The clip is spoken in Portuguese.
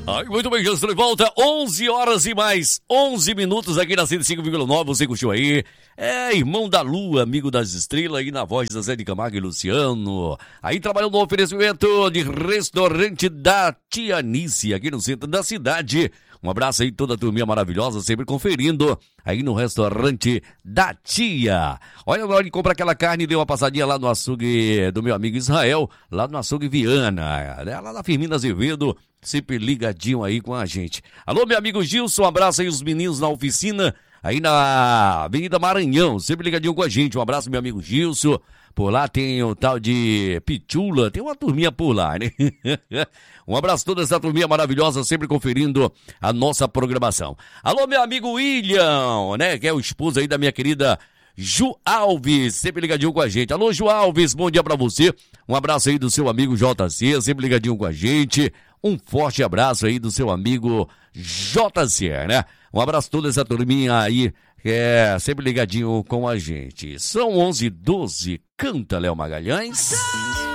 Ai, muito bem, já estou de volta, 11 horas e mais 11 minutos aqui na 105,9, você curtiu aí? É, Irmão da Lua, amigo das estrelas, aí na voz da Zé de Camargo e Luciano. Aí trabalhando no oferecimento de restaurante da Tia Nice, aqui no centro da cidade. Um abraço aí, toda a turminha maravilhosa, sempre conferindo aí no restaurante da Tia. Olha, na hora de comprar aquela carne, deu uma passadinha lá no açougue do meu amigo Israel, lá no açougue Viana, né? Lá na Firmina Azevedo, sempre ligadinho aí com a gente. Alô, meu amigo Gilson, um abraço aí os meninos na oficina, aí na Avenida Maranhão, sempre ligadinho com a gente. Um abraço, meu amigo Gilson. Por lá tem o tal de Pichula, tem uma turminha por lá, né? Um abraço a toda essa turminha maravilhosa, sempre conferindo a nossa programação. Alô, meu amigo William, né? Que é o esposo aí da minha querida Ju Alves, sempre ligadinho com a gente. Alô, Ju Alves, bom dia pra você. Um abraço aí do seu amigo JC, sempre ligadinho com a gente. Um forte abraço aí do seu amigo JC, né? Um abraço a toda essa turminha aí, sempre ligadinho com a gente. São 11h12, canta Léo Magalhães.